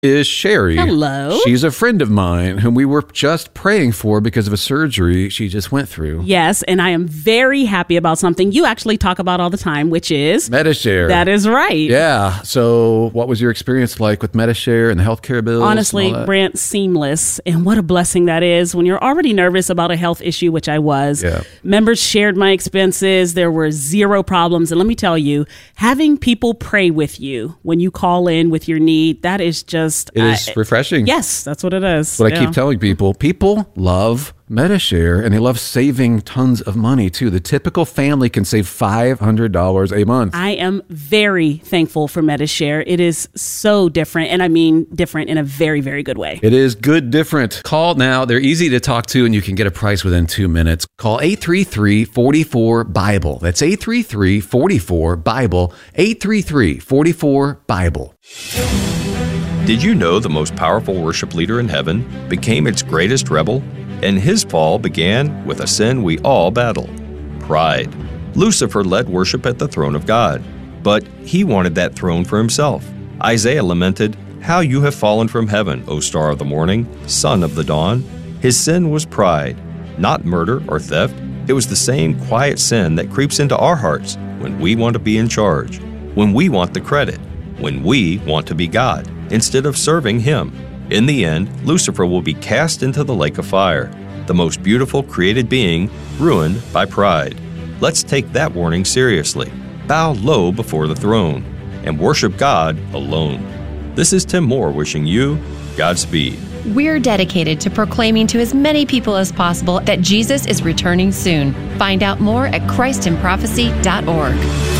is Sherry. Hello. She's a friend of mine whom we were just praying for because of a surgery she just went through. Yes, and I am very happy about something you actually talk about all the time, which is Medi-Share. That is right. Yeah. So what was your experience like with Medi-Share and the healthcare bills? Honestly, Brent, seamless. And what a blessing that is when you're already nervous about a health issue, which I was. Yeah. Members shared my expenses. There were zero problems. And let me tell you, having people pray with you when you call in with your need, that is just... It is refreshing. Yes, that's what it is. What I keep telling people. People love Medi-Share, and they love saving tons of money, too. The typical family can save $500 a month. I am very thankful for Medi-Share. It is so different, and I mean different in a very, very good way. It is good different. Call now. They're easy to talk to, and you can get a price within 2 minutes. Call 833-44-BIBLE. That's 833-44-BIBLE. 833-44-BIBLE. Did you know the most powerful worship leader in heaven became its greatest rebel? And his fall began with a sin we all battle: pride. Lucifer led worship at the throne of God, but he wanted that throne for himself. Isaiah lamented, "How you have fallen from heaven, O star of the morning, son of the dawn." His sin was pride, not murder or theft. It was the same quiet sin that creeps into our hearts when we want to be in charge, when we want the credit, when we want to be God instead of serving Him. In the end, Lucifer will be cast into the lake of fire, the most beautiful created being ruined by pride. Let's take that warning seriously. Bow low before the throne and worship God alone. This is Tim Moore wishing you Godspeed. We're dedicated to proclaiming to as many people as possible that Jesus is returning soon. Find out more at christinprophecy.org.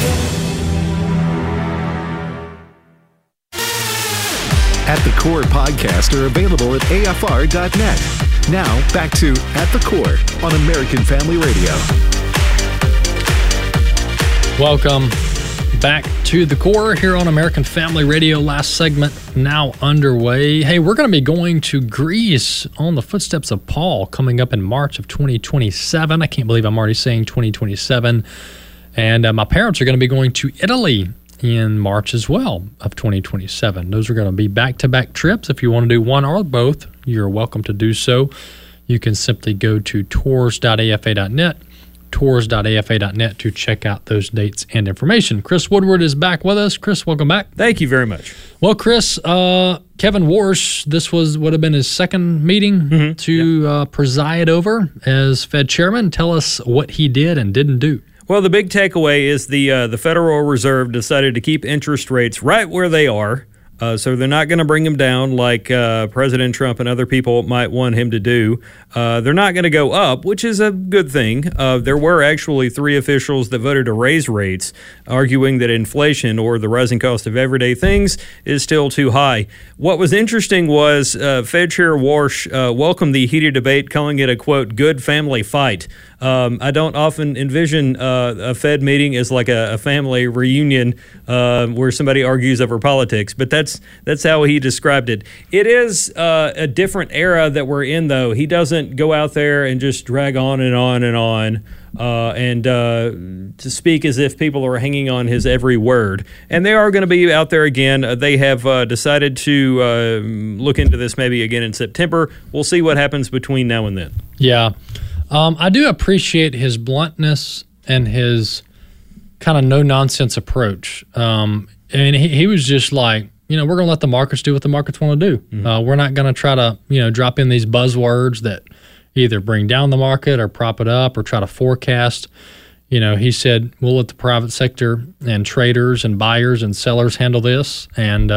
At the Core podcasts are available at AFR.net. Now, back to At the Core on American Family Radio. Welcome back to The Core here on American Family Radio. Last segment now underway. Hey, we're going to be going to Greece on the footsteps of Paul coming up in March of 2027. I can't believe I'm already saying 2027. And my parents are going to be going to Italy in March as well of 2027. Those are going to be back-to-back trips. If you want to do one or both, you're welcome to do so. You can simply go to tours.afa.net, tours.afa.net to check out those dates and information. Chris Woodward is back with us. Chris, welcome back. Thank you very much. Well, Chris, Kevin Warsh, this would have been his second meeting to preside over as Fed chairman. Tell us what he did and didn't do. Well, the big takeaway is the Federal Reserve decided to keep interest rates right where they are. So they're not going to bring them down like President Trump and other people might want him to do. They're not going to go up, which is a good thing. There were actually 3 officials that voted to raise rates, arguing that inflation, or the rising cost of everyday things, is still too high. What was interesting was Fed Chair Warsh welcomed the heated debate, calling it a, quote, good family fight. I don't often envision a Fed meeting as like a family reunion where somebody argues over politics, but that's how he described it. It is a different era that we're in, though. He doesn't go out there and just drag on and on and on and to speak as if people are hanging on his every word. And they are going to be out there again. They have decided to look into this maybe again in September. We'll see what happens between now and then. Yeah. I do appreciate his bluntness and his kind of no-nonsense approach. And he was just like, we're going to let the markets do what the markets want to do. Mm-hmm. We're not going to try to, drop in these buzzwords that either bring down the market or prop it up or try to forecast. He said, we'll let the private sector and traders and buyers and sellers handle this. And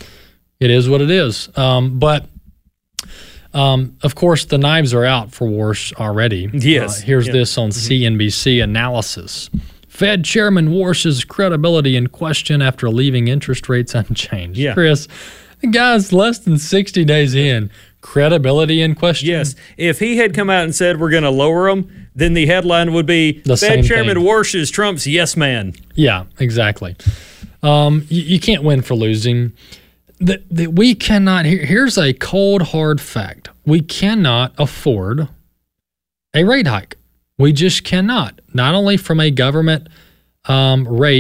it is what it is. But of course, the knives are out for Warsh already. Yes. Here's this on CNBC analysis. Fed Chairman Warsh's credibility in question after leaving interest rates unchanged. Yeah. Chris, the guy's less than 60 days in. Credibility in question? Yes. If he had come out and said we're going to lower them, then the headline would be Fed Chairman Warsh is Trump's yes man. Yeah, exactly. You can't win for losing. We cannot, here's a cold, hard fact. We cannot afford a rate hike. We just cannot. Not only from a government rate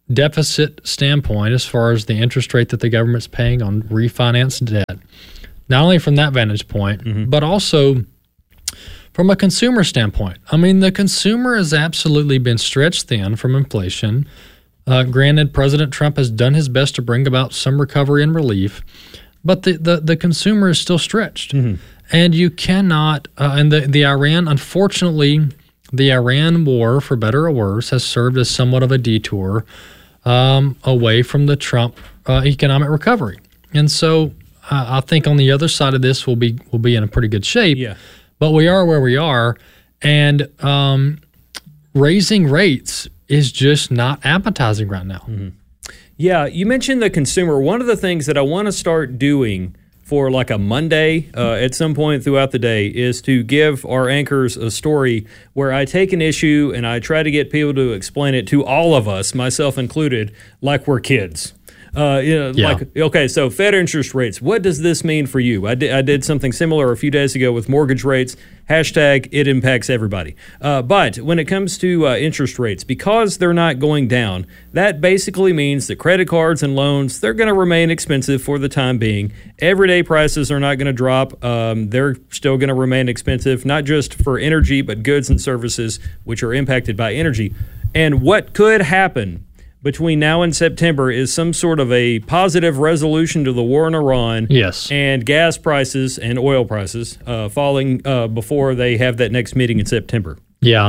deficit standpoint, as far as the interest rate that the government's paying on refinanced debt, not only from that vantage point, but also from a consumer standpoint. I mean, the consumer has absolutely been stretched thin from inflation. Granted, President Trump has done his best to bring about some recovery and relief, but the consumer is still stretched. And you cannot, and the Iran, unfortunately, the Iran war, for better or worse, has served as somewhat of a detour away from the Trump economic recovery. And so I think on the other side of this, we'll be in a pretty good shape. Yeah. But we are where we are, and raising rates is just not appetizing right now. Yeah, you mentioned the consumer. One of the things that I want to start doing for like a Monday at some point throughout the day is to give our anchors a story where I take an issue and I try to get people to explain it to all of us, myself included, like we're kids. Like, okay, so Fed interest rates, what does this mean for you? I did something similar a few days ago with mortgage rates. Hashtag it impacts everybody. But when it comes to interest rates, because they're not going down, that basically means that credit cards and loans, they're going to remain expensive for the time being. Everyday prices are not going to drop. They're still going to remain expensive, not just for energy, but goods and services, which are impacted by energy. And what could happen between now and September is some sort of a positive resolution to the war in Iran. Yes. And gas prices and oil prices falling before they have that next meeting in September. Yeah.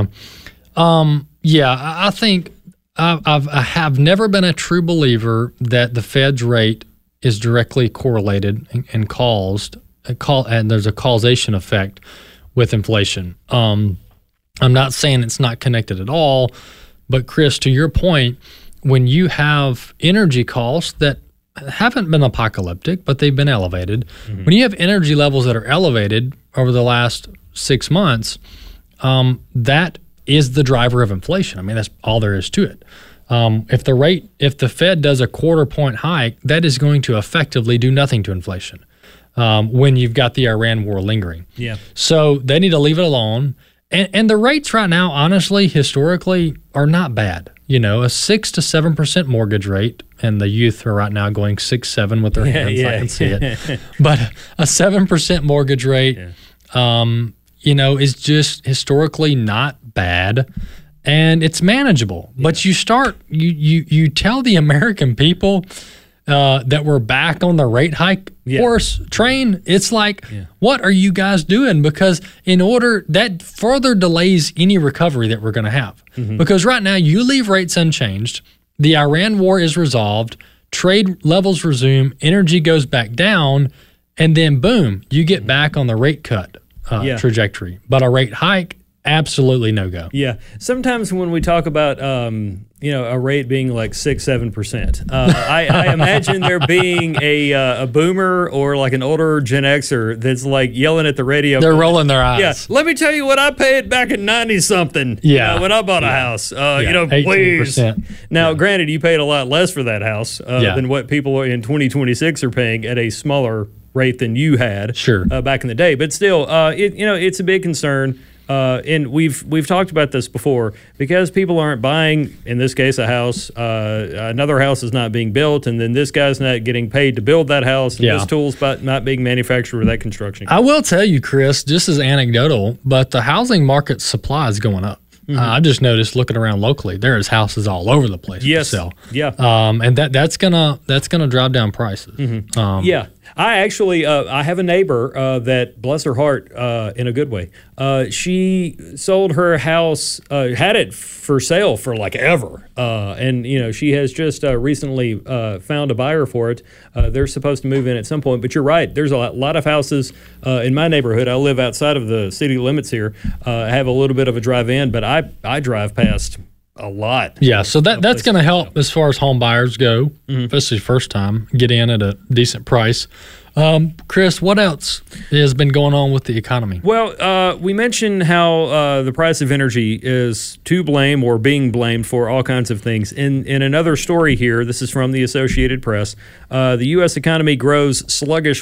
I think I have never been a true believer that the Fed's rate is directly correlated and and there's a causation effect with inflation. I'm not saying it's not connected at all, but Chris, to your point, when you have energy costs that haven't been apocalyptic, but they've been elevated, when you have energy levels that are elevated over the last 6 months, that is the driver of inflation. I mean, that's all there is to it. If the Fed does a quarter point hike, that is going to effectively do nothing to inflation when you've got the Iran war lingering. Yeah. So they need to leave it alone. And the rates right now, honestly, historically, are not bad. You know, a 6 to 7% mortgage rate, and the youth are right now going 6-7 with their hands. I can see it. But a 7% mortgage rate, is just historically not bad, and it's manageable. Yeah. But you tell the American people that we're back on the rate hike horse train, it's like, what are you guys doing? Because that further delays any recovery that we're going to have. Because right now, you leave rates unchanged, the Iran war is resolved, trade levels resume, energy goes back down, and then boom, you get back on the rate cut trajectory. But a rate hike, absolutely no go. Yeah. Sometimes when we talk about a rate being like 6-7%, I imagine there being a boomer or like an older Gen Xer that's like yelling at the radio. They're rolling their eyes. Yeah. Let me tell you what I paid back in 90-something. Yeah. When I bought a house. 18%. Please. Now, granted, you paid a lot less for that house than what people in 2026 are paying at a smaller rate than you had back in the day. But still, it's a big concern. And we've talked about this before, because people aren't buying, in this case, a house, another house is not being built, and then this guy's not getting paid to build that house, and this tool's not being manufactured with that construction. I will tell you, Chris, just as anecdotal, but the housing market supply is going up. I just noticed looking around locally, there's houses all over the place to sell. Yeah. And that's gonna drive down prices. I actually I have a neighbor that, bless her heart, in a good way. She sold her house, had it for sale for like ever, and she has just recently found a buyer for it. They're supposed to move in at some point, but you're right. There's a lot of houses in my neighborhood. I live outside of the city limits here. I have a little bit of a drive in, but I drive past a lot. Yeah, so that's going to help as far as home buyers go, especially first time, get in at a decent price. Chris, what else has been going on with the economy? Well, we mentioned how the price of energy is to blame or being blamed for all kinds of things. In another story here, this is from the Associated Press, the U.S. economy grows sluggish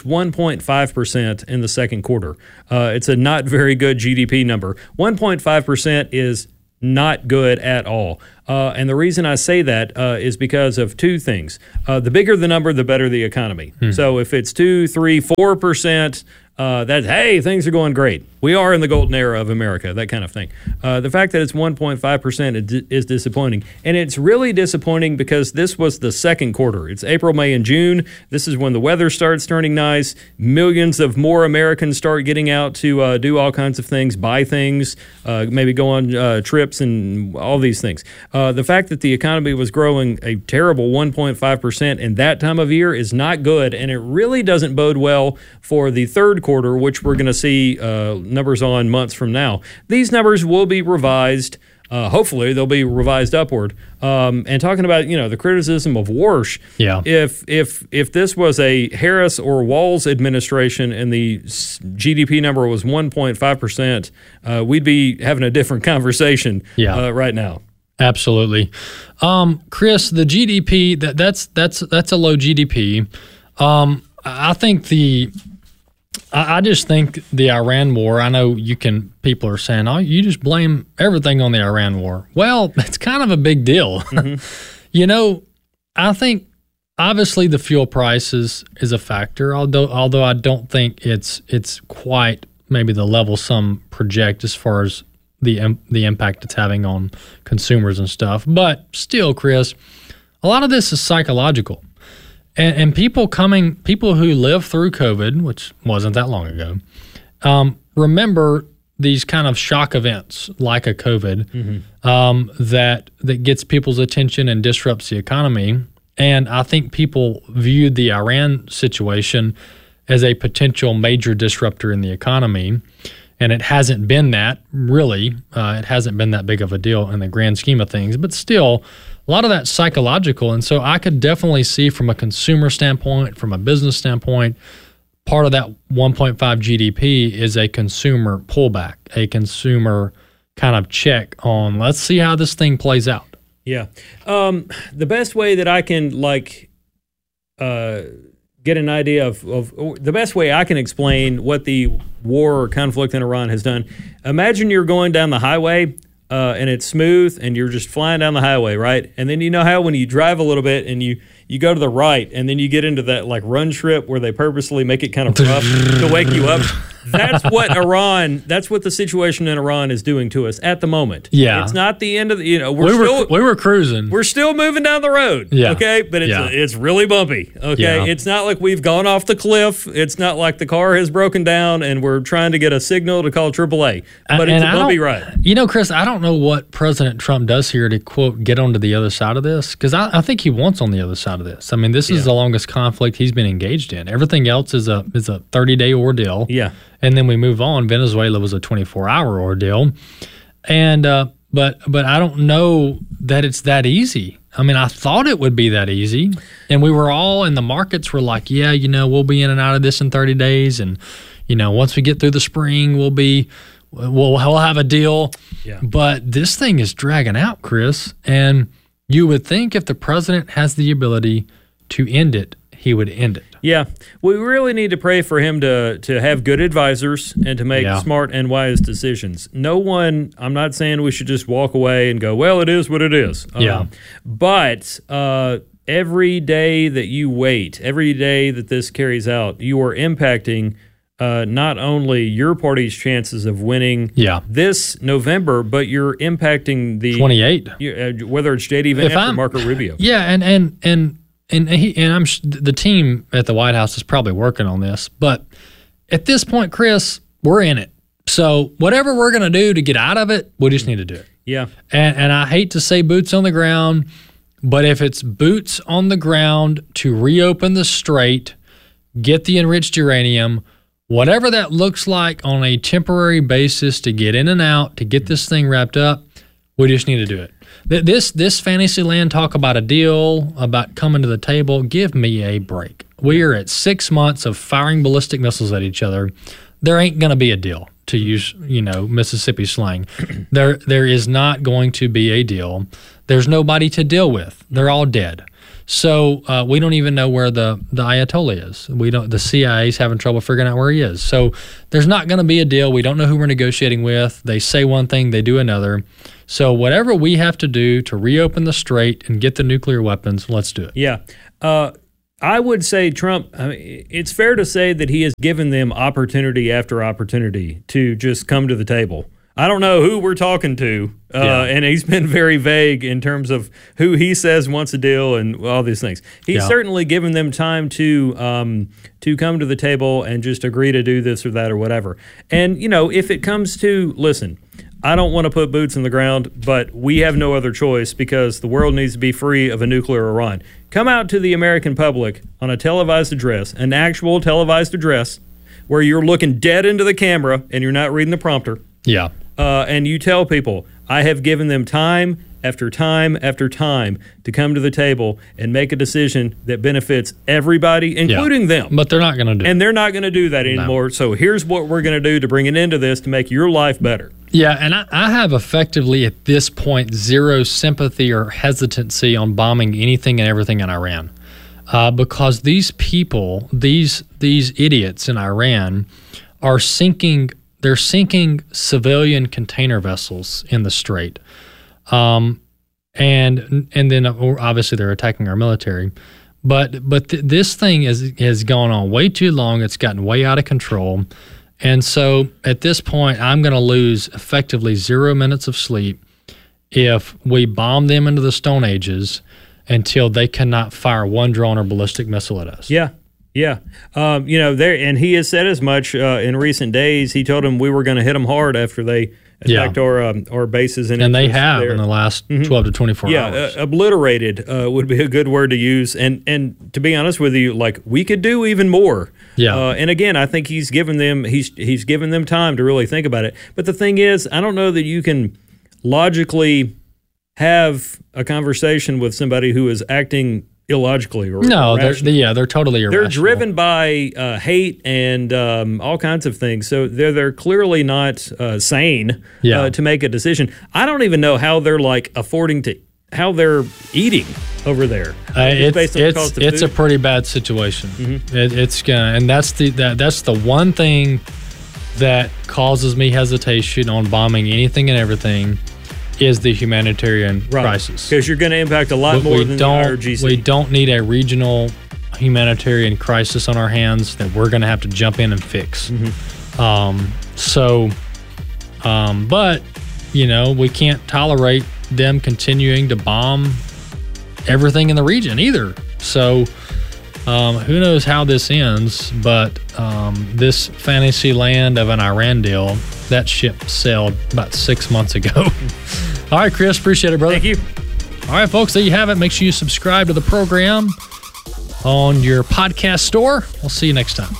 1.5% in the second quarter. It's a not very good GDP number. 1.5% is not good at all. And the reason I say that is because of two things. The bigger the number, the better the economy. So if it's 2, 3, 4%, that's, hey, things are going great. We are in the golden era of America, that kind of thing. The fact that it's 1.5% is disappointing. And it's really disappointing because this was the second quarter. It's April, May, and June. This is when the weather starts turning nice. Millions of more Americans start getting out to do all kinds of things, buy things, maybe go on trips and all these things. The fact that the economy was growing a terrible 1.5% in that time of year is not good, and it really doesn't bode well for the third quarter, which we're going to see numbers on months from now. These numbers will be revised. Hopefully, they'll be revised upward. And talking about the criticism of Warsh, if this was a Harris or Walz administration and the GDP number was 1.5%, we'd be having a different conversation right now. Absolutely, Chris. The GDP that's a low GDP. I just think the Iran war, I know people are saying, oh, you just blame everything on the Iran war. Well, it's kind of a big deal. I think obviously the fuel price is a factor, although I don't think it's quite maybe the level some project as far as the impact it's having on consumers and stuff. But still, Chris, a lot of this is psychological. And people who lived through COVID, which wasn't that long ago, remember these kind of shock events like a COVID that gets people's attention and disrupts the economy. And I think people viewed the Iran situation as a potential major disruptor in the economy. And it hasn't been that, really. It hasn't been that big of a deal in the grand scheme of things. But still, a lot of that's psychological. And so I could definitely see from a consumer standpoint, from a business standpoint, part of that 1.5 GDP is a consumer pullback, a consumer kind of check on, let's see how this thing plays out. Yeah. The best way that I can get an idea of the best way I can explain what the war or conflict in Iran has done. Imagine you're going down the highway and it's smooth and you're just flying down the highway, right? And then you know how when you drive a little bit and you go to the right and then you get into that run trip where they purposely make it kind of rough to wake you up. That's what the situation in Iran is doing to us at the moment. Yeah. It's not the end of we were cruising. We're still moving down the road. Yeah. Okay. But it's really bumpy. Okay. Yeah. It's not like we've gone off the cliff. It's not like the car has broken down and we're trying to get a signal to call AAA. But it's a bumpy ride. Chris, I don't know what President Trump does here to, quote, get onto the other side of this, because I think he wants on the other side of this. I mean, this is the longest conflict he's been engaged in. Everything else is a 30-day ordeal. Yeah. And then we move on. Venezuela was a 24-hour ordeal. And but I don't know that it's that easy. I mean, I thought it would be that easy. And we were all, and the markets were like, we'll be in and out of this in 30 days. And, once we get through the spring, we'll have a deal. Yeah. But this thing is dragging out, Chris. And you would think if the president has the ability to end it, he would end it. Yeah. We really need to pray for him to have good advisors and to make smart and wise decisions. I'm not saying we should just walk away and go, well, it is what it is. But every day that you wait, every day that this carries out, you are impacting not only your party's chances of winning this November, but you're impacting the 28, whether it's J.D. Vance or Marco Rubio. Yeah, and the team at the White House is probably working on this, but at this point, Chris, we're in it. So whatever we're going to do to get out of it, we just need to do it. Yeah, and I hate to say boots on the ground, but if it's boots on the ground to reopen the strait, get the enriched uranium, whatever that looks like on a temporary basis to get in and out, to get this thing wrapped up, we just need to do it. This fantasy land talk about a deal, about coming to the table, give me a break. We are at 6 months of firing ballistic missiles at each other. There ain't going to be a deal, to use Mississippi slang. There is not going to be a deal. There's nobody to deal with. They're all dead. So we don't even know where the Ayatollah is. The CIA's having trouble figuring out where he is. So there's not going to be a deal. We don't know who we're negotiating with. They say one thing, they do another. So whatever we have to do to reopen the strait and get the nuclear weapons, let's do it. Yeah. I would say Trump, it's fair to say that he has given them opportunity after opportunity to just come to the table. I don't know who we're talking to, and he's been very vague in terms of who he says wants a deal and all these things. He's certainly given them time to come to the table and just agree to do this or that or whatever. And, if it comes to, listen, I don't want to put boots in the ground, but we have no other choice because the world needs to be free of a nuclear Iran. Come out to the American public on a televised address, an actual televised address, where you're looking dead into the camera and you're not reading the prompter. Yeah. And you tell people, I have given them time after time after time to come to the table and make a decision that benefits everybody, including them. But they're not going to do it. And they're not going to do that anymore. No. So here's what we're going to do to bring an end to this to make your life better. Yeah, and I have effectively at this point zero sympathy or hesitancy on bombing anything and everything in Iran. Because these people, these idiots in Iran are sinking civilian container vessels in the strait. And then obviously they're attacking our military. But this thing has gone on way too long. It's gotten way out of control. And so at this point, I'm going to lose effectively 0 minutes of sleep if we bomb them into the Stone Ages until they cannot fire one drone or ballistic missile at us. Yeah. Yeah. And he has said as much in recent days. He told them we were going to hit them hard after they attacked our bases. And they have there in the last 12 to 24 hours. Obliterated would be a good word to use. And to be honest with you, we could do even more. Yeah. And again, I think he's given them time to really think about it. But the thing is, I don't know that you can logically have a conversation with somebody who is acting illogically or irrational. They're totally irrational. They're driven by hate and all kinds of things. So they're clearly not sane to make a decision. I don't even know how they're how they're eating over there. It's a pretty bad situation. Mm-hmm. And that's the one thing that causes me hesitation on bombing anything and everything. Is the humanitarian crisis. Because you're going to impact a lot more than the IRGC. We don't need a regional humanitarian crisis on our hands that we're going to have to jump in and fix. Mm-hmm. But, we can't tolerate them continuing to bomb everything in the region either. So who knows how this ends, but this fantasy land of an Iran deal, that ship sailed about 6 months ago. All right, Chris, appreciate it, brother. Thank you. All right, folks, there you have it. Make sure you subscribe to the program on your podcast store. We'll see you next time.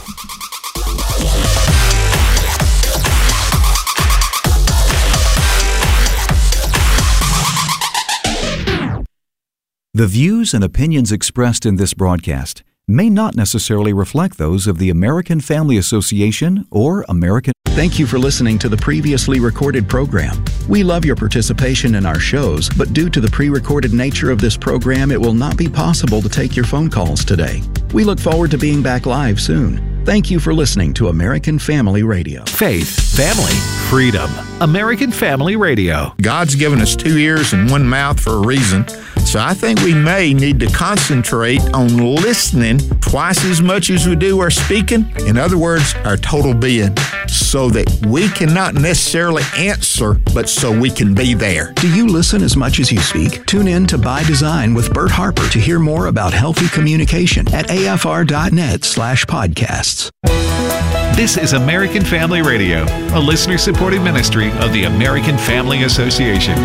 The views and opinions expressed in this broadcast may not necessarily reflect those of the American Family Association or American. Thank you for listening to the previously recorded program. We love your participation in our shows, but due to the pre-recorded nature of this program, it will not be possible to take your phone calls today. We look forward to being back live soon. Thank you for listening to American Family Radio. Faith, family, freedom. American Family Radio. God's given us 2 ears and 1 mouth for a reason. So I think we may need to concentrate on listening twice as much as we do our speaking. In other words, our total being, so that we cannot necessarily answer, but so we can be there. Do you listen as much as you speak? Tune in to By Design with Bert Harper to hear more about healthy communication at afr.net/podcasts. This is American Family Radio, a listener-supported ministry of the American Family Association.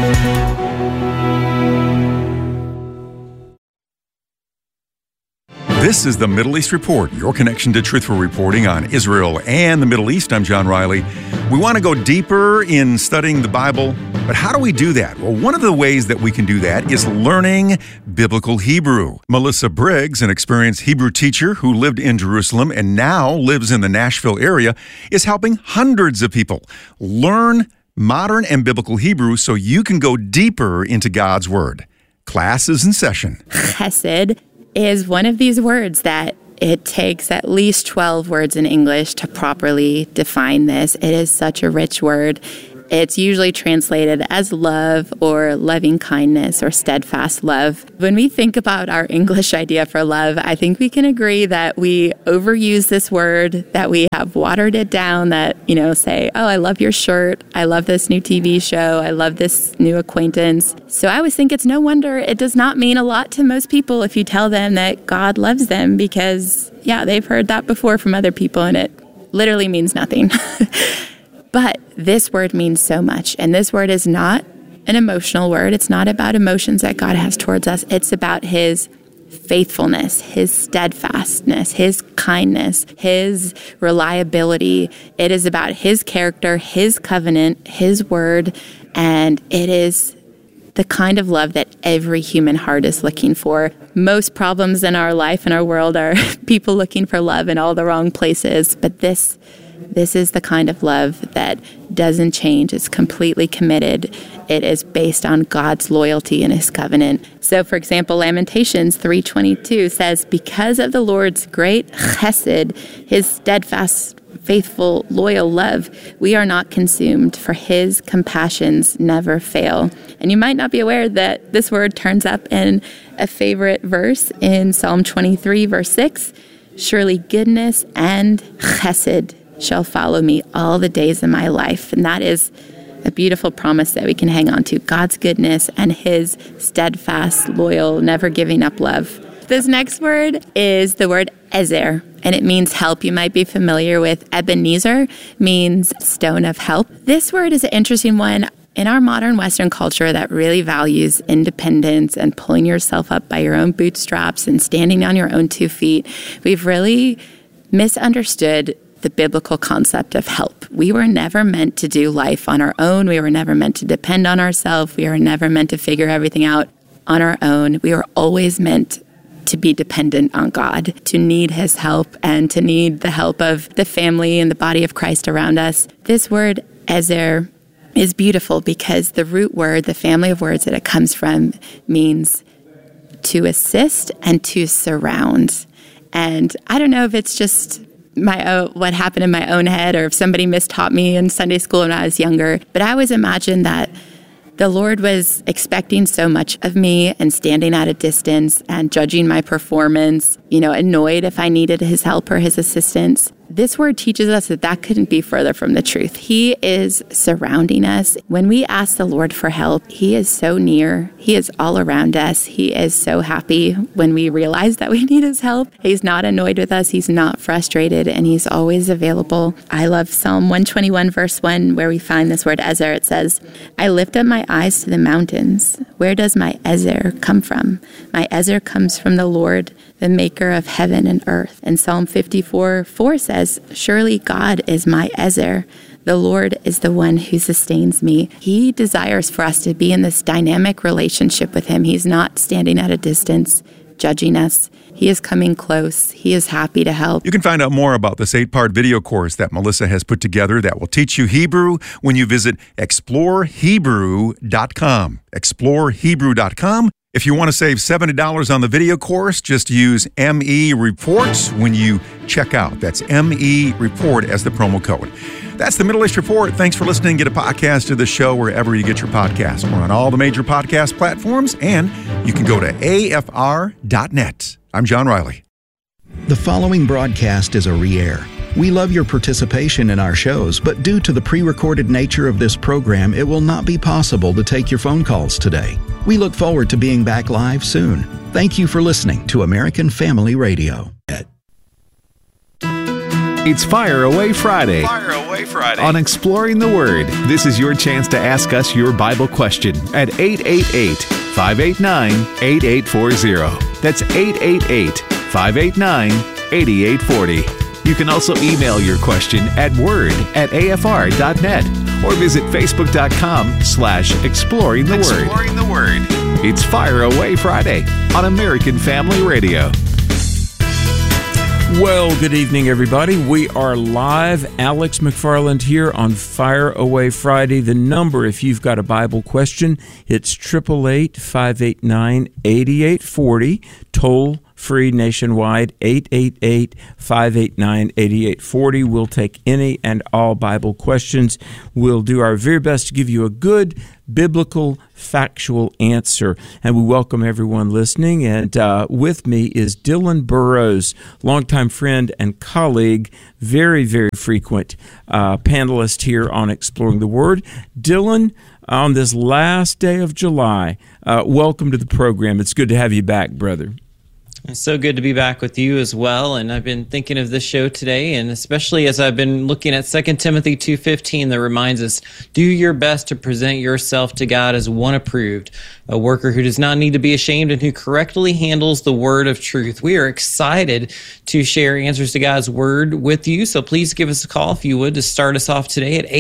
This is the Middle East Report, your connection to truthful reporting on Israel and the Middle East. I'm John Riley. We want to go deeper in studying the Bible, but how do we do that? Well, one of the ways that we can do that is learning biblical Hebrew. Melissa Briggs, an experienced Hebrew teacher who lived in Jerusalem and now lives in the Nashville area, is helping hundreds of people learn modern and biblical Hebrew so you can go deeper into God's Word. Class is in session. Chesed is one of these words that it takes at least 12 words in English to properly define this. It is such a rich word. It's usually translated as love or loving kindness or steadfast love. When we think about our English idea for love, I think we can agree that we overuse this word, that we have watered it down, that, say, oh, I love your shirt. I love this new TV show. I love this new acquaintance. So I always think it's no wonder it does not mean a lot to most people if you tell them that God loves them, because, they've heard that before from other people and it literally means nothing. But this word means so much. And this word is not an emotional word. It's not about emotions that God has towards us. It's about his faithfulness, his steadfastness, his kindness, his reliability. It is about his character, his covenant, his word. And it is the kind of love that every human heart is looking for. Most problems in our life and our world are people looking for love in all the wrong places. But this is the kind of love that doesn't change. It's completely committed. It is based on God's loyalty and his covenant. So, for example, Lamentations 3:22 says, because of the Lord's great chesed, his steadfast, faithful, loyal love, we are not consumed, for his compassions never fail. And you might not be aware that this word turns up in a favorite verse in Psalm 23, verse 6. Surely goodness and chesed shall follow me all the days of my life. And that is a beautiful promise that we can hang on to. God's goodness and his steadfast, loyal, never giving up love. This next word is the word ezer, and it means help. You might be familiar with Ebenezer, means stone of help. This word is an interesting one. In our modern Western culture that really values independence and pulling yourself up by your own bootstraps and standing on your own 2 feet, we've really misunderstood the biblical concept of help. We were never meant to do life on our own. We were never meant to depend on ourselves. We were never meant to figure everything out on our own. We were always meant to be dependent on God, to need his help and to need the help of the family and the body of Christ around us. This word, ezer, is beautiful because the root word, the family of words that it comes from, means to assist and to surround. And I don't know if it's just what happened in my own head or if somebody mistaught me in Sunday school when I was younger, but I always imagined that the Lord was expecting so much of me and standing at a distance and judging my performance, annoyed if I needed his help or his assistance. This word teaches us that couldn't be further from the truth. He is surrounding us. When we ask the Lord for help, he is so near. He is all around us. He is so happy when we realize that we need his help. He's not annoyed with us. He's not frustrated, and he's always available. I love Psalm 121, verse 1, where we find this word ezer. It says, I lift up my eyes to the mountains. Where does my ezer come from? My ezer comes from the Lord, the maker of heaven and earth. And Psalm 54:4 says, surely God is my ezer. The Lord is the one who sustains me. He desires for us to be in this dynamic relationship with him. He's not standing at a distance, judging us. He is coming close. He is happy to help. You can find out more about this 8-part video course that Melissa has put together that will teach you Hebrew when you visit explorehebrew.com. Explorehebrew.com. If you want to save $70 on the video course, just use ME Reports when you check out. That's ME Report as the promo code. That's the Middle East Report. Thanks for listening. Get a podcast of the show wherever you get your podcast. We're on all the major podcast platforms, and you can go to afr.net. I'm John Riley. The following broadcast is a re-air. We love your participation in our shows, but due to the pre-recorded nature of this program, it will not be possible to take your phone calls today. We look forward to being back live soon. Thank you for listening to American Family Radio. It's Fire Away Friday. Fire Away Friday. On Exploring the Word, this is your chance to ask us your Bible question at 888-589-8840. That's 888-589-8840. You can also email your question at word@afr.net or visit facebook.com/exploring the word. Exploring the Word. It's Fire Away Friday on American Family Radio. Well, good evening, everybody. We are live. Alex McFarland here on Fire Away Friday. The number, if you've got a Bible question, it's 888-589-8840, toll free nationwide, 888-589-8840. We'll take any and all Bible questions. We'll do our very best to give you a good biblical, factual answer. And we welcome everyone listening. And with me is Dylan Burrows, longtime friend and colleague, very, very frequent panelist here on Exploring the Word. Dylan, on this last day of July, welcome to the program. It's good to have you back, brother. It's so good to be back with you as well. And I've been thinking of this show today, and especially as I've been looking at 2 Timothy 2:15 that reminds us, do your best to present yourself to God as one approved, a worker who does not need to be ashamed and who correctly handles the word of truth. We are excited to share answers to God's word with you. So please give us a call, if you would, to start us off today at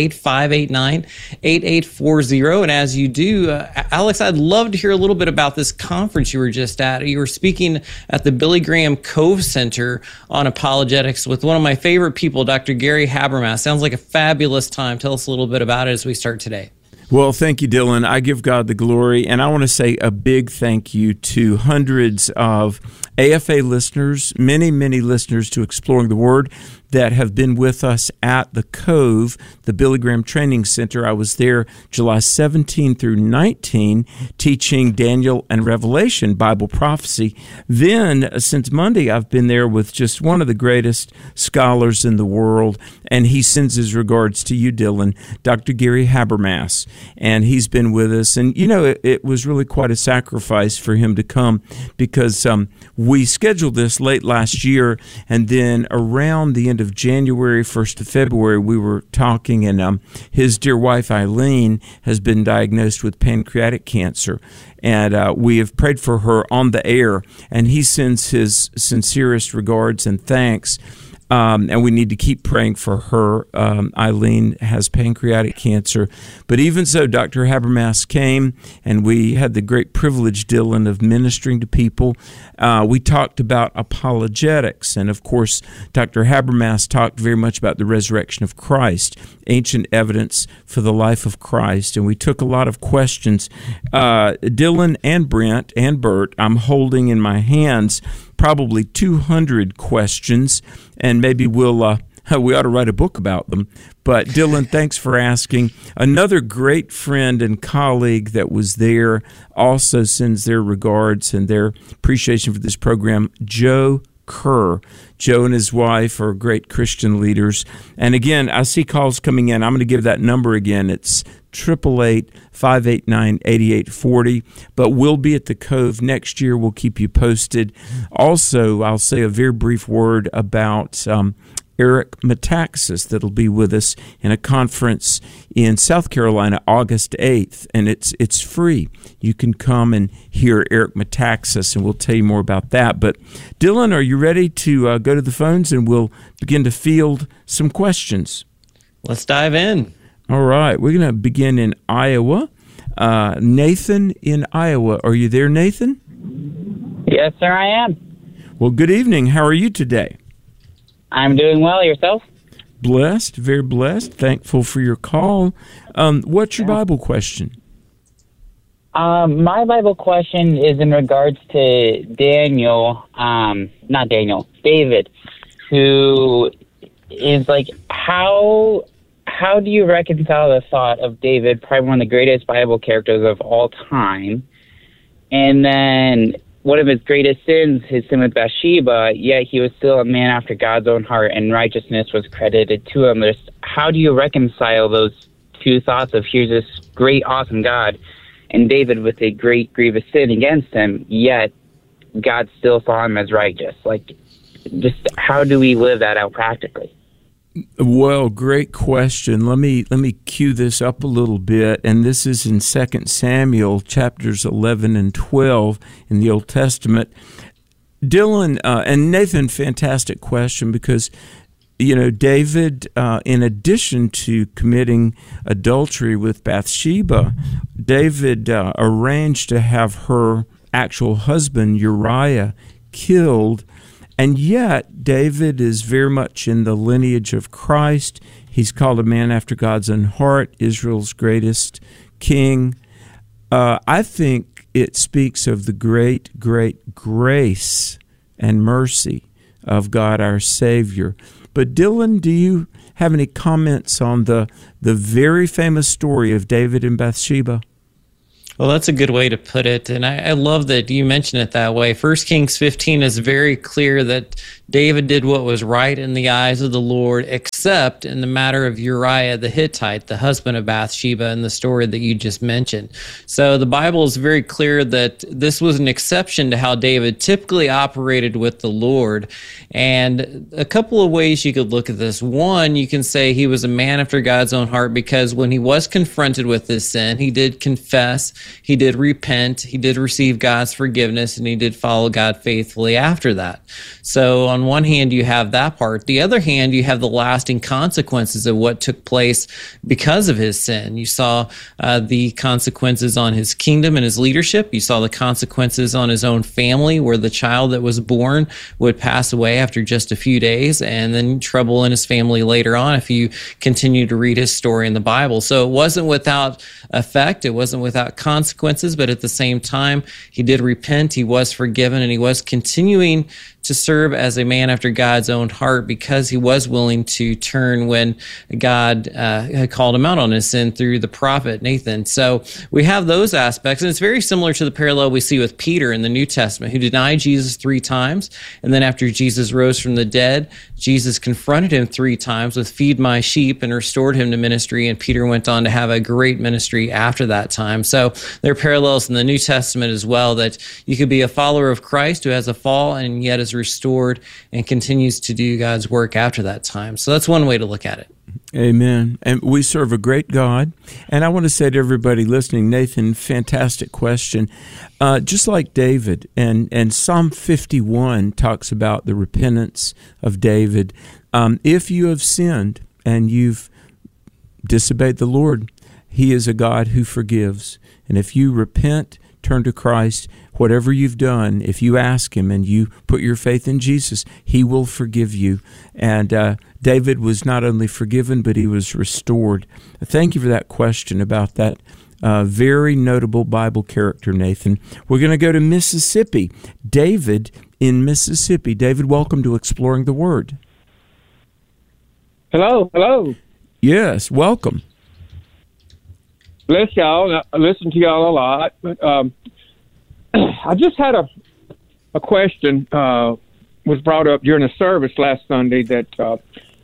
888-589-8840. And as you do, Alex, I'd love to hear a little bit about this conference you were just at. You were speaking at the Billy Graham Cove Center on apologetics with one of my favorite people, Dr. Gary Habermas. Sounds like a fabulous time. Tell us a little bit about it as we start today. Well, thank you, Dylan. I give God the glory, and I want to say a big thank you to hundreds of AFA listeners, many, many listeners to Exploring the Word that have been with us at the Cove, the Billy Graham Training Center. I was there July 17 through 19, teaching Daniel and Revelation, Bible prophecy. Then, since Monday, I've been there with just one of the greatest scholars in the world, and he sends his regards to you, Dylan, Dr. Gary Habermas, and he's been with us. And, you know, it was really quite a sacrifice for him to come because we scheduled this late last year, and then around the end of January, 1st of February, we were talking, and his dear wife, Eileen, has been diagnosed with pancreatic cancer. And we have prayed for her on the air, and he sends his sincerest regards and thanks. And we need to keep praying for her. Eileen has pancreatic cancer. But even so, Dr. Habermas came, and we had the great privilege, Dylan, of ministering to people. We talked about apologetics. And, of course, Dr. Habermas talked very much about the resurrection of Christ, ancient evidence for the life of Christ. And we took a lot of questions. Dylan and Brent and Bert, I'm holding in my hands probably 200 questions, and maybe we ought to write a book about them. But Dylan, thanks for asking. Another great friend and colleague that was there also sends their regards and their appreciation for this program, Joe Kerr. Joe and his wife are great Christian leaders. And again, I see calls coming in. I'm going to give that number again. It's 888-589-8840. But we'll be at the Cove next year. We'll keep you posted. Also, I'll say a very brief word about Eric Metaxas that'll be with us in a conference in South Carolina, August 8th, and it's free. You can come and hear Eric Metaxas, and we'll tell you more about that. But Dylan, are you ready to go to the phones, and we'll begin to field some questions? Let's dive in. All right, we're going to begin in Iowa. Nathan in Iowa. Are you there, Nathan? Yes, sir, I am. Well, good evening. How are you today? I'm doing well. Yourself? Blessed, very blessed. Thankful for your call. What's your Bible question? My Bible question is in regards to David, who is like, how do you reconcile the thought of David, probably one of the greatest Bible characters of all time, and then one of his greatest sins, his sin with Bathsheba, yet he was still a man after God's own heart, and righteousness was credited to him. How do you reconcile those two thoughts of here's this great, awesome God, and David with a great, grievous sin against him, yet God still saw him as righteous? Like, just how do we live that out practically? Well, great question. Let me cue this up a little bit, and this is in 2 Samuel chapters 11 and 12 in the Old Testament. Dylan and Nathan, fantastic question, because David, in addition to committing adultery with Bathsheba, David arranged to have her actual husband Uriah killed. And yet, David is very much in the lineage of Christ. He's called a man after God's own heart, Israel's greatest king. I think it speaks of the great, great grace and mercy of God our Savior. But Dylan, do you have any comments on the very famous story of David and Bathsheba? Well, that's a good way to put it, and I love that you mention it that way. 1 Kings 15 is very clear that David did what was right in the eyes of the Lord, except in the matter of Uriah the Hittite, the husband of Bathsheba, in the story that you just mentioned. So the Bible is very clear that this was an exception to how David typically operated with the Lord. And a couple of ways you could look at this. One, you can say he was a man after God's own heart, because when he was confronted with his sin, he did confess, he did repent, he did receive God's forgiveness, and he did follow God faithfully after that. So on one hand, you have that part. The other hand, you have the lasting consequences of what took place because of his sin. You saw the consequences on his kingdom and his leadership. You saw the consequences on his own family, where the child that was born would pass away after just a few days, and then trouble in his family later on if you continue to read his story in the Bible. So it wasn't without effect. It wasn't without consequences, but at the same time, he did repent, he was forgiven, and he was continuing to serve as a man after God's own heart, because he was willing to turn when God had called him out on his sin through the prophet Nathan. So we have those aspects, and it's very similar to the parallel we see with Peter in the New Testament, who denied Jesus 3 times, and then after Jesus rose from the dead, Jesus confronted him 3 times with "feed my sheep" and restored him to ministry, and Peter went on to have a great ministry after that time. So there are parallels in the New Testament as well, that you could be a follower of Christ who has a fall and yet is restored and continues to do God's work after that time. So that's one way to look at it. Amen. And we serve a great God. And I want to say to everybody listening, Nathan, fantastic question. Just like David, and Psalm 51 talks about the repentance of David. If you have sinned and you've disobeyed the Lord, He is a God who forgives. And if you repent, turn to Christ, whatever you've done, if you ask Him and you put your faith in Jesus, He will forgive you. And David was not only forgiven, but he was restored. Thank you for that question about that very notable Bible character, Nathan. We're going to go to Mississippi. David in Mississippi. David, welcome to Exploring the Word. Hello. Yes, welcome. Bless y'all. I listen to y'all a lot, but I just had a question was brought up during the service last Sunday that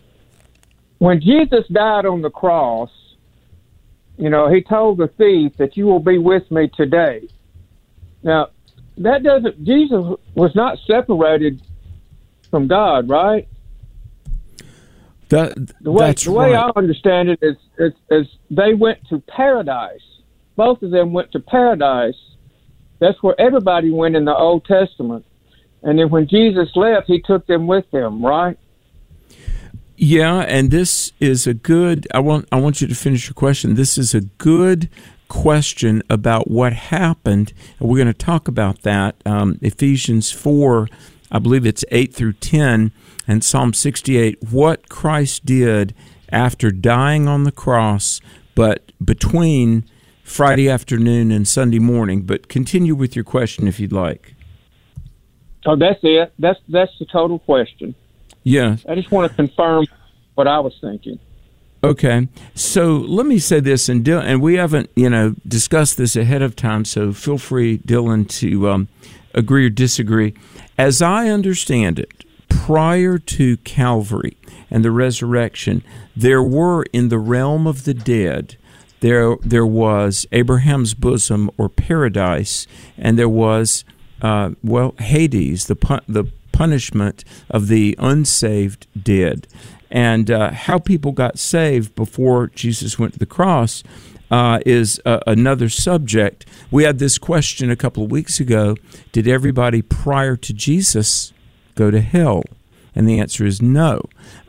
when Jesus died on the cross, you know, He told the thief that you will be with me today. Now, Jesus was not separated from God, right? That's the way right. I understand it is they went to paradise. Both of them went to paradise. That's where everybody went in the Old Testament. And then when Jesus left, He took them with Him, right? Yeah, and this is a good, I want you to finish your question. This is a good question about what happened, and we're going to talk about that. Ephesians 4, I believe it's 8 through 10, and Psalm 68, what Christ did after dying on the cross, but between Friday afternoon and Sunday morning. But continue with your question if you'd like. Oh, that's it. That's the total question. Yeah. I just want to confirm what I was thinking. Okay. So let me say this, and we haven't, discussed this ahead of time, so feel free, Dylan, to agree or disagree. As I understand it, prior to Calvary and the resurrection, there were in the realm of the dead, there was Abraham's bosom or paradise, and there was Hades, the punishment of the unsaved dead. And how people got saved before Jesus went to the cross is another subject. We had this question a couple of weeks ago: did everybody prior to Jesus go to hell? And the answer is no.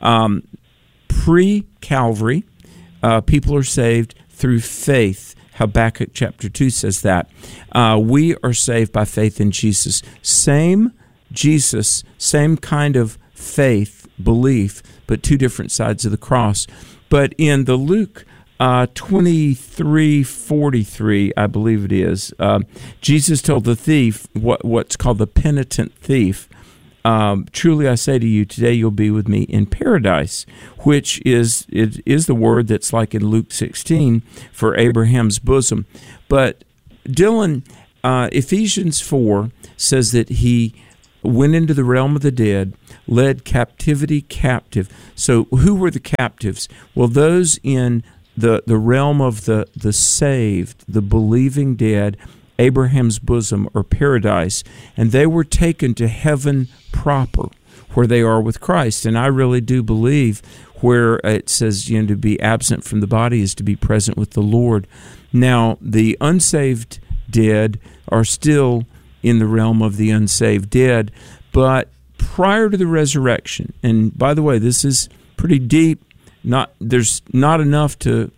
Pre-Calvary, people are saved through faith. Habakkuk chapter 2 says that. We are saved by faith in Jesus. Same Jesus, same kind of faith, belief, but two different sides of the cross. But in the Luke 23:43, I believe it is. Jesus told the thief, what's called the penitent thief, truly I say to you, today you'll be with me in paradise, which is the word that's like in Luke 16 for Abraham's bosom. But Dylan, Ephesians 4 says that he went into the realm of the dead, led captivity captive. So who were the captives? Well, those in the realm of the saved, the believing dead, Abraham's bosom or paradise, and they were taken to heaven proper, where they are with Christ. And I really do believe where it says, to be absent from the body is to be present with the Lord. Now, the unsaved dead are still in the realm of the unsaved dead, but prior to the resurrection, and by the way, this is pretty deep, there's not enough to,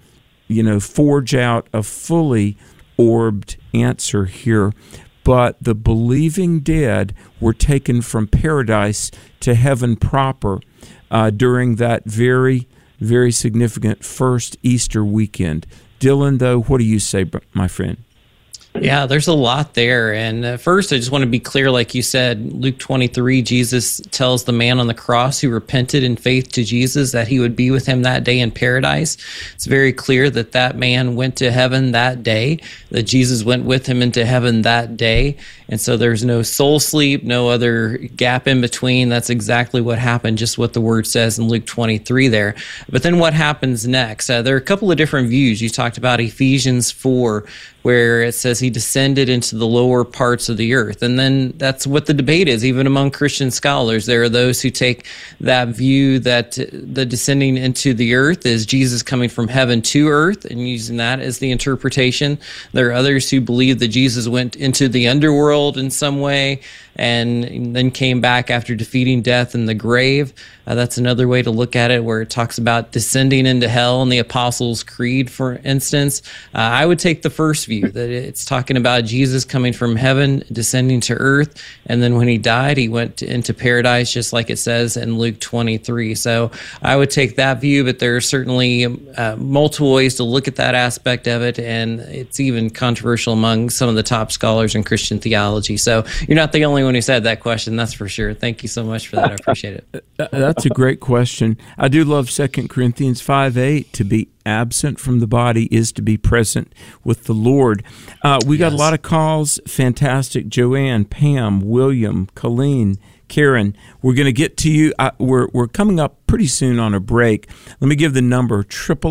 forge out a fully orbed answer here, but the believing dead were taken from paradise to heaven proper during that very, very significant first Easter weekend. Dylan, though, what do you say, my friend? Yeah, there's a lot there. And first, I just want to be clear, like you said, Luke 23, Jesus tells the man on the cross who repented in faith to Jesus that he would be with him that day in paradise. It's very clear that that man went to heaven that day, that Jesus went with him into heaven that day. And so there's no soul sleep, no other gap in between. That's exactly what happened, just what the word says in Luke 23 there. But then what happens next? There are a couple of different views. You talked about Ephesians 4, where it says he descended into the lower parts of the earth. And then that's what the debate is, even among Christian scholars. There are those who take that view that the descending into the earth is Jesus coming from heaven to earth and using that as the interpretation. There are others who believe that Jesus went into the underworld in some way and then came back after defeating death in the grave. That's another way to look at it, where it talks about descending into hell in the Apostles' Creed, for instance. I would take the first view, that it's talking about Jesus coming from heaven, descending to earth, and then when he died, he went into paradise, just like it says in Luke 23. So I would take that view, but there are certainly multiple ways to look at that aspect of it, and it's even controversial among some of the top scholars in Christian theology. So you're not the only one who said that question, that's for sure. Thank you so much for that. I appreciate it. That's a great question. I do love 2 Corinthians 5:8. To be absent from the body is to be present with the Lord. We got a lot of calls. Fantastic. Joanne, Pam, William, Colleen, Karen, we're going to get to you. We're coming up pretty soon on a break. Let me give the number,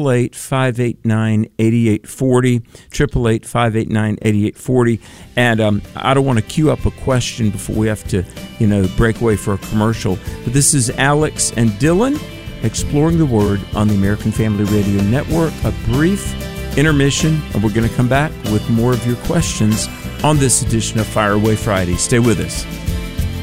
888-589-8840, 888-589-8840. And I don't want to queue up a question before we have to, break away for a commercial. But this is Alex and Dylan exploring the Word on the American Family Radio Network. A brief intermission, and we're going to come back with more of your questions on this edition of Fire Away Friday. Stay with us.